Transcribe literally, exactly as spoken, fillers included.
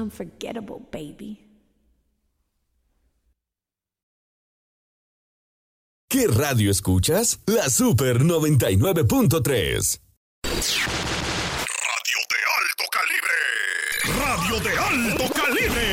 unforgettable, baby. ¿Qué radio escuchas? La Super noventa y nueve punto tres. Radio de alto calibre. Radio de alto calibre.